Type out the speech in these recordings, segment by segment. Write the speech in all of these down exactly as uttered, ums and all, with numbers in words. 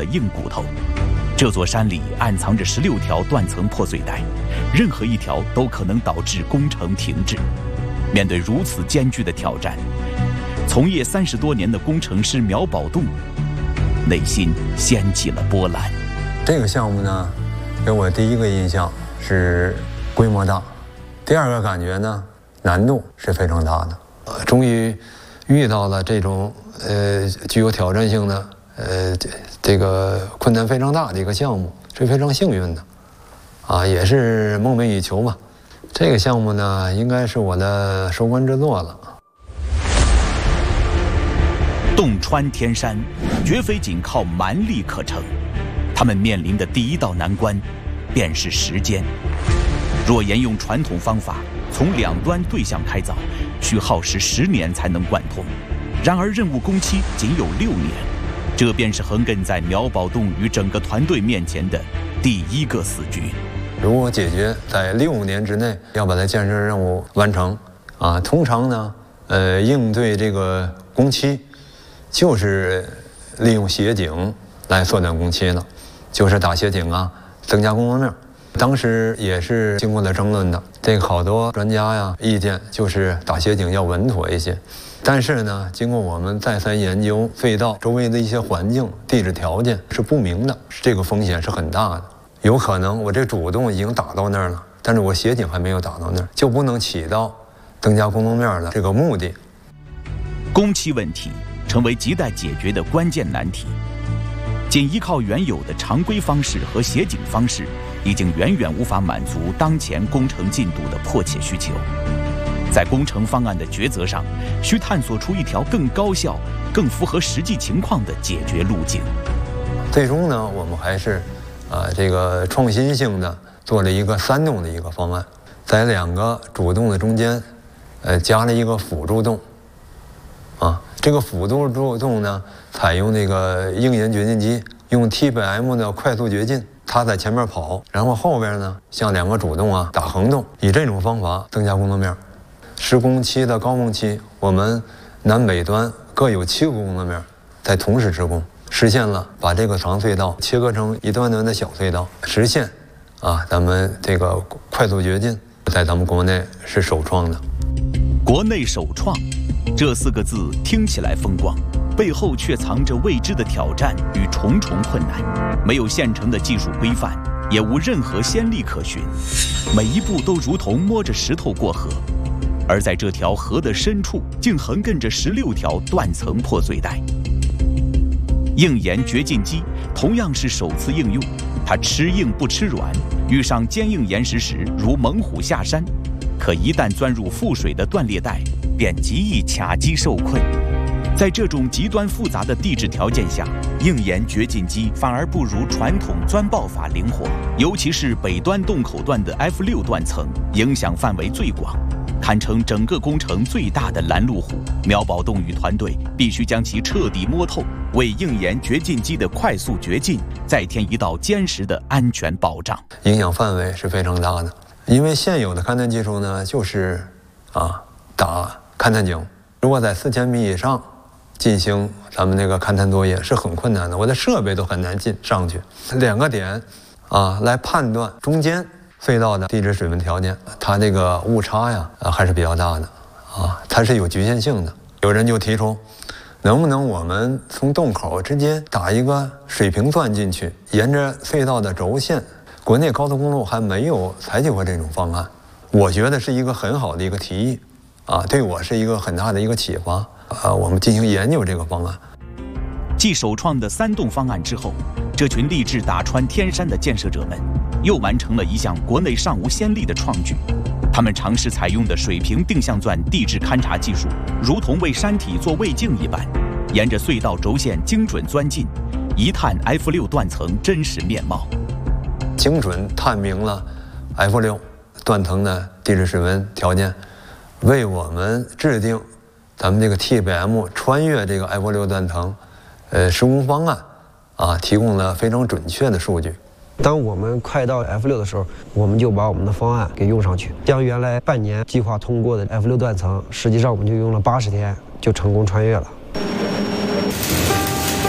硬骨头。这座山里暗藏着十六条断层破碎带，任何一条都可能导致工程停滞。面对如此艰巨的挑战，从业三十多年的工程师苗宝栋内心掀起了波澜。 这个项目呢，给我第一个印象是规模大，第二个感觉呢，难度是非常大的。呃，终于遇到了这种呃具有挑战性的呃这这个困难非常大的一个项目，是非常幸运的，啊，也是梦寐以求嘛。这个项目呢，应该是我的收官之作了。 洞穿天山，绝非仅靠蛮力可成。他们面临的第一道难关，便是时间。若沿用传统方法，从两端对向开凿，需耗时十年才能贯通。然而任务工期仅有六年，这便是横亘在苗宝栋与整个团队面前的第一个死局。 如果解决在六年之内要把它建设任务完成，啊，通常呢，呃，应对这个工期，就是利用斜井来缩短工期了，就是打斜井啊，增加工作面。当时也是经过了争论的，这个好多专家呀意见就是打斜井要稳妥一些。但是呢，经过我们再三研究，隧道周围的一些环境、地质条件是不明的，这个风险是很大的。有可能我这主洞已经打到那儿了，但是我斜井还没有打到那儿，就不能起到增加工作面的这个目的。 工期问题成为亟待解决的关键难题。仅依靠原有的常规方式和斜井方式，已经远远无法满足当前工程进度的迫切需求。在工程方案的抉择上，需探索出一条更高效、更符合实际情况的解决路径。 最终呢，我们还是啊、呃、这个创新性的做了一个三洞的一个方案，在两个主洞的中间，呃加了一个辅助洞。啊，这个辅助洞呢，采用那个硬岩掘进机，用 T 百 M 的快速掘进，它在前面跑，然后后边呢向两个主洞啊打横洞，以这种方法增加工作面。施工期的高峰期，我们南北端各有七个工作面，在同时施工，实现了把这个长隧道切割成一段段的小隧道，实现啊咱们这个快速掘进，在咱们国内是首创的。 国内首创这四个字听起来风光，背后却藏着未知的挑战与重重困难。没有现成的技术规范，也无任何先例可循，每一步都如同摸着石头过河。而在这条河的深处，竟横亘着十六条断层破碎带。硬岩掘进机同样是首次应用，它吃硬不吃软，遇上坚硬岩石时如猛虎下山，可一旦钻入覆水的断裂带，便极易卡机受困。在这种极端复杂的地质条件下，硬岩掘进机反而不如传统钻爆法灵活，尤其是北端洞口段的 F 六 断层，影响范围最广，堪称整个工程最大的拦路虎。苗宝栋与团队必须将其彻底摸透，为硬岩掘进机的快速掘进再添一道坚实的安全保障。 影响范围是非常大的，因为现有的勘探技术呢，就是啊打勘探井，如果在四千米以上进行咱们那个勘探作业是很困难的，我的设备都很难进上去。两个点啊来判断中间隧道的地质水文条件，它这个误差呀啊还是比较大的啊，它是有局限性的。有人就提出，能不能我们从洞口直接打一个水平钻进去，沿着隧道的轴线？国内高速公路还没有采取过这种方案，我觉得是一个很好的一个提议啊，对我是一个很大的一个启发啊，我们进行研究这个方案。 继首创的三洞方案之后，这群立志打穿天山的建设者们又完成了一项国内尚无先例的创举。他们尝试采用的水平定向钻地质勘察技术，如同为山体做胃镜一般，沿着隧道轴线精准钻进，一探 F 六 断层真实面貌， 精准探明了 F 六 断层的地质水文条件，为我们制定咱们这个 T 百 M 穿越这个 F 六 断层呃施工方案啊，提供了非常准确的数据。 当我们快到 F 六 的时候，我们就把我们的方案给用上去，将原来半年计划通过的 F 六 断层，实际上我们就用了八十天就成功穿越了。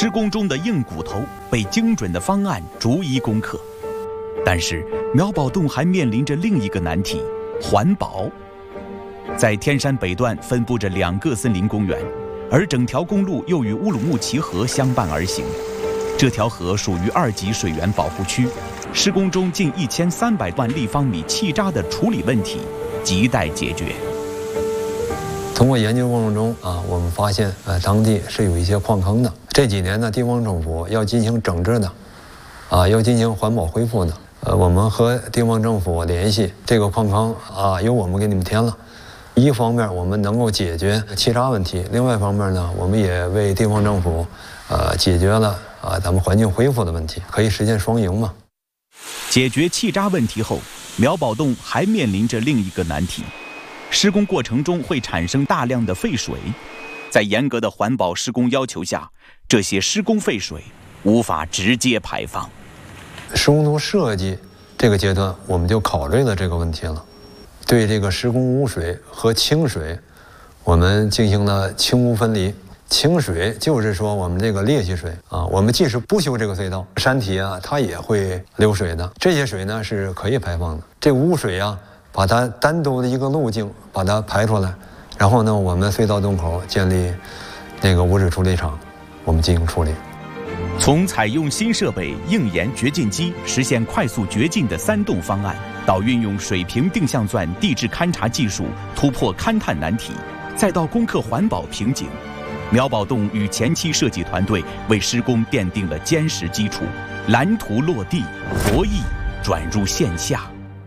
施工中的硬骨头被精准的方案逐一攻克。但是苗宝栋还面临着另一个难题：环保。在天山北段分布着两个森林公园，而整条公路又与乌鲁木齐河相伴而行。这条河属于二级水源保护区，施工中近一千三百万立方米气渣的处理问题亟待解决。 通过研究过程中啊，我们发现呃当地是有一些矿坑的。这几年呢，地方政府要进行整治的，啊，要进行环保恢复的。呃，我们和地方政府联系，这个矿坑啊，由我们给你们填了。一方面我们能够解决气渣问题，另外一方面呢，我们也为地方政府呃解决了啊咱们环境恢复的问题，可以实现双赢嘛。 解决气渣问题后，苗宝栋还面临着另一个难题：施工过程中会产生大量的废水，在严格的环保施工要求下，这些施工废水无法直接排放。 施工图设计这个阶段，我们就考虑了这个问题了。对这个施工污水和清水，我们进行了清污分离。清水就是说我们这个裂隙水啊，我们即使不修这个隧道，山体啊它也会流水的，这些水呢是可以排放的。这污水啊，把它单独的一个路径把它排出来，然后呢，我们隧道洞口建立那个污水处理厂，我们进行处理。 从采用新设备硬盐掘进机实现快速掘进的三洞方案，到运用水平定向钻地质勘察技术突破勘探难题，再到攻克环保瓶颈，苗宝栋与前期设计团队为施工奠定了坚实基础，蓝图落地，博弈转入线下。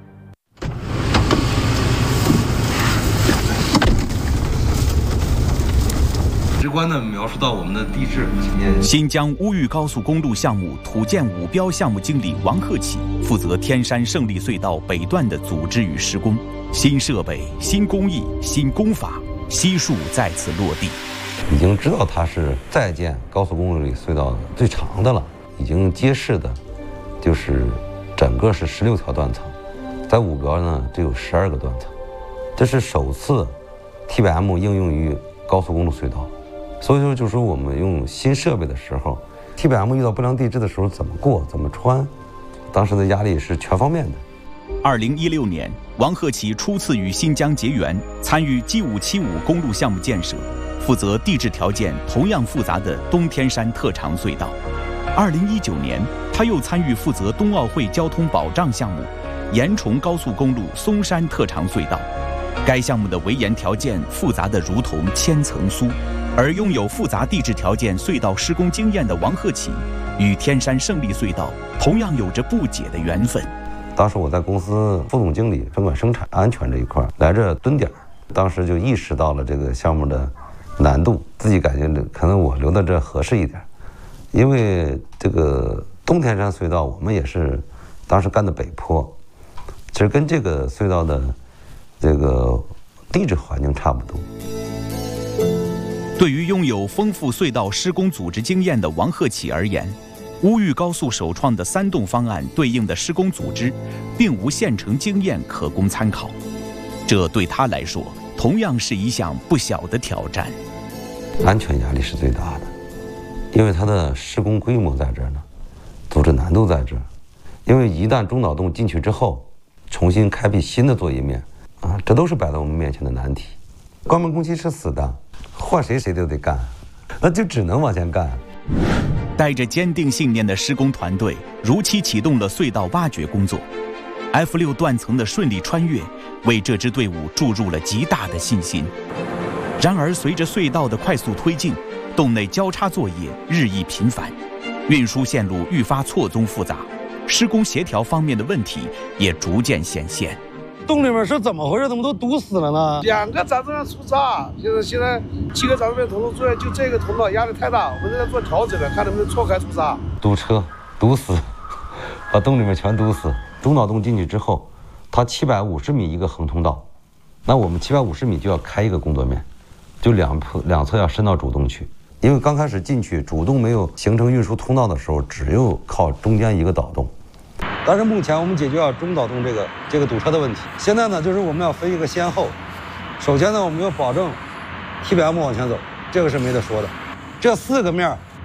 直观地描述到我们的地质。 新疆乌豫高速公路项目土建五标项目经理王鹤启负责天山胜利隧道北段的组织与施工，新设备、新工艺、新工法，悉数在此落地。 已经知道它是在建高速公路里隧道最长的了，已经揭示的，就是整个是十六条断层，在五标呢只有十二个断层，这是首次 T B M 应用于高速公路隧道。所以说，就是说我们用新设备的时候 ，T B M 遇到不良地质的时候怎么过、怎么穿，当时的压力是全方面的。 二零一六年，王鹤启初次与新疆结缘，参与 G 五七五公路项目建设，负责地质条件同样复杂的东天山特长隧道。二零一九年，他又参与负责冬奥会交通保障项目延崇高速公路松山特长隧道。该项目的围岩条件复杂的如同千层酥。而拥有复杂地质条件隧道施工经验的王鹤启，与天山胜利隧道同样有着不解的缘分。 当时我在公司副总经理，分管生产安全这一块来这蹲点，当时就意识到了这个项目的难度，自己感觉可能我留在这合适一点，因为这个东天山隧道我们也是当时干的北坡，其实跟这个隧道的这个地质环境差不多。 对于拥有丰富隧道施工组织经验的王鹤启而言，乌豫高速首创的三洞方案对应的施工组织，并无现成经验可供参考，这对他来说同样是一项不小的挑战。 安全压力是最大的，因为它的施工规模在这儿呢，组织难度在这儿。因为一旦中导洞进去之后，重新开辟新的作业面啊，这都是摆在我们面前的难题。关门工期是死的，换谁谁都得干，那就只能往前干。 带着坚定信念的施工团队如期启动了隧道挖掘工作。F 六 断层的顺利穿越，为这支队伍注入了极大的信心。然而，随着隧道的快速推进，洞内交叉作业日益频繁，运输线路愈发错综复杂，施工协调方面的问题也逐渐显现。 洞里面是怎么回事？怎么都堵死了呢？ 两个匝面出岔，现在现在七个匝面同路作业，就这个通道压力太大，我们在做调整了，看能不能错开出岔。 堵车，堵死，把洞里面全堵死。中导洞进去之后，它七百五十米一个横通道，那我们七百五十米就要开一个工作面，就两两侧要伸到主洞去。因为刚开始进去主洞没有形成运输通道的时候，只有靠中间一个导洞。 但是目前我们解决了中导洞这个这个堵车的问题。现在呢，就是我们要分一个先后。首先呢，我们要保证 T B M 往前走，这个是没得说的。这四个面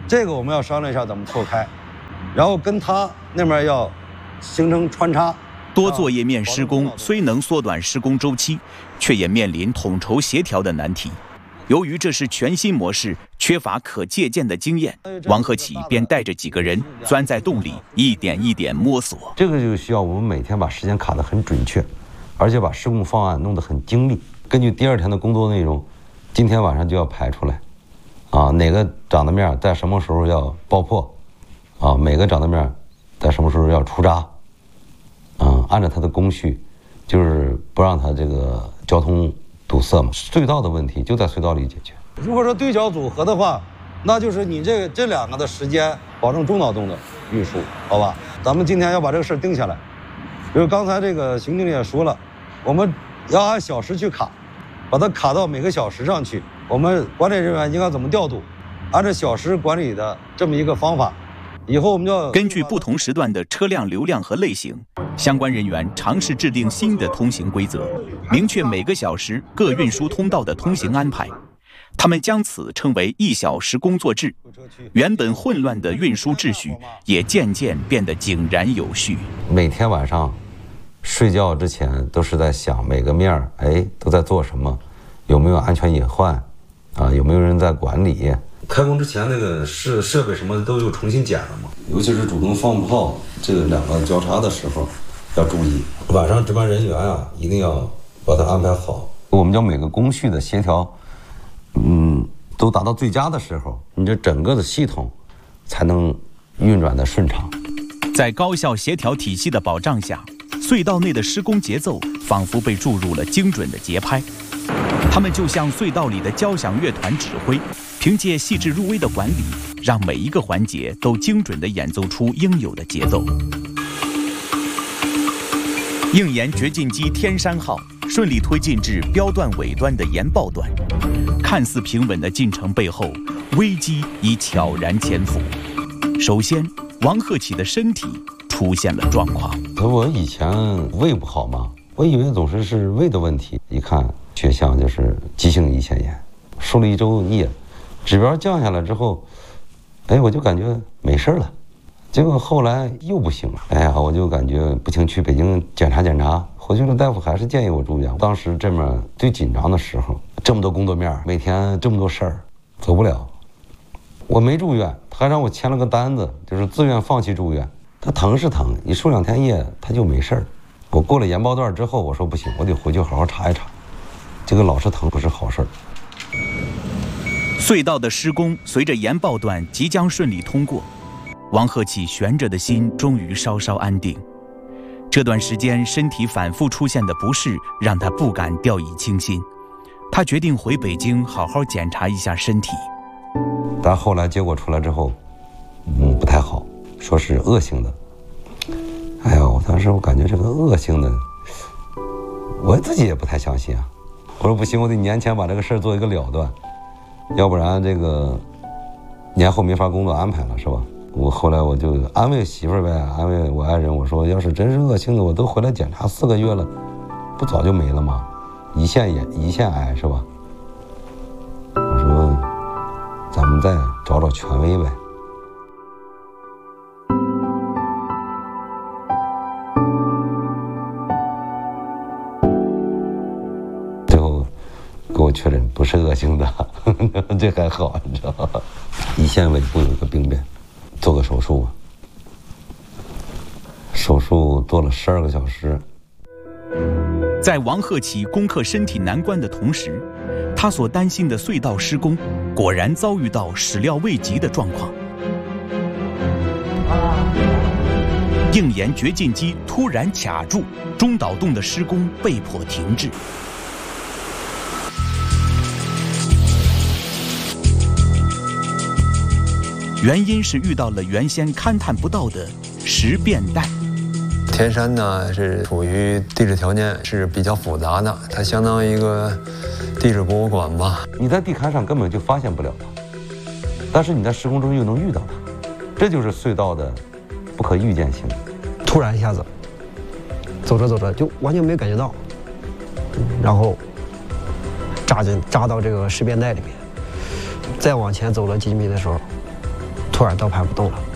这个我们要商量一下怎么错开，然后跟他那边要形成穿插。 多作业面施工虽能缩短施工周期，却也面临统筹协调的难题。由于这是全新模式，缺乏可借鉴的经验，王鹤启便带着几个人钻在洞里，一点一点摸索。 这个就需要我们每天把时间卡得很准确，而且把施工方案弄得很精密。根据第二天的工作内容，今天晚上就要排出来，啊，哪个长的面在什么时候要爆破，啊，每个长的面在什么时候要出渣，啊，按照它的工序，就是不让它这个交通堵塞嘛。隧道的问题就在隧道里解决。 如果说对角组合的话，那就是你这个这两个的时间保证中脑洞的运输，好吧？咱们今天要把这个事儿定下来。就是刚才这个邢经理也说了，我们要按小时去卡，把它卡到每个小时上去。我们管理人员应该怎么调度，按照小时管理的这么一个方法。以后我们要根据不同时段的车辆流量和类型，相关人员尝试制定新的通行规则，明确每个小时各运输通道的通行安排。他们将此称为一小时工作制，原本混乱的运输秩序也渐渐变得井然有序。 每天晚上睡觉之前都是在想每个面儿，哎，都在做什么，有没有安全隐患，啊，有没有人在管理。 开工之前那个设设备什么的都又重新检了嘛，尤其是主动放炮这个两个交叉的时候要注意，晚上值班人员啊一定要把它安排好。 我们叫每个工序的协调，嗯，都达到最佳的时候，你这整个的系统才能运转的顺畅。 在高效协调体系的保障下，隧道内的施工节奏仿佛被注入了精准的节拍。他们就像隧道里的交响乐团指挥，凭借细致入微的管理，让每一个环节都精准地演奏出应有的节奏。应研掘进机天山号顺利推进至标段尾端的研爆段，看似平稳的进程背后，危机已悄然潜伏。首先，王鹤启的身体出现了状况。 我以前胃不好嘛，我以为总是是胃的问题，一看血象就是急性胰腺炎，输了一周液，指标降下来之后，哎，我就感觉没事了。结果后来又不行了，哎呀，我就感觉不行，去北京检查检查。回去了，大夫还是建议我住院。当时这么最紧张的时候，这么多工作面，每天这么多事儿，走不了。我没住院，他还让我签了个单子，就是自愿放弃住院。他疼是疼，你输两天液他就没事儿。我过了研报段之后，我说不行，我得回去好好查一查，这个老是疼不是好事儿。 隧道的施工随着研报段即将顺利通过，王鹤启悬着的心终于稍稍安定。这段时间身体反复出现的不适让他不敢掉以轻心，他决定回北京好好检查一下身体。 但后来结果出来之后，嗯，不太好，说是恶性的。哎呦，我当时我感觉这个恶性的，我自己也不太相信啊。我说不行，我得年前把这个事儿做一个了断，要不然这个年后没法工作安排了，是吧？我后来我就安慰媳妇儿呗，安慰我爱人，我说要是真是恶性的，我都回来检查四个月了，不早就没了吗？胰腺炎、胰腺癌是吧？我说咱们再找找权威呗。最后给我确认不是恶性的，这还好，你知道吗？胰腺尾部有一个病变。做个手术吧，手术做了十二个小时。 在王鹤启攻克身体难关的同时，他所担心的隧道施工果然遭遇到始料未及的状况。应研掘进机突然卡住，中导洞的施工被迫停滞。原因是遇到了原先勘探不到的石变带。 天山呢是处于地质条件是比较复杂的，它相当于一个地质博物馆吧。 你在地勘上根本就发现不了它，但是你在施工中又能遇到它，这就是隧道的不可预见性。 突然一下子，走着走着就完全没感觉到，然后扎进扎到这个石变带里面，再往前走了几米的时候。 突然倒排不动了。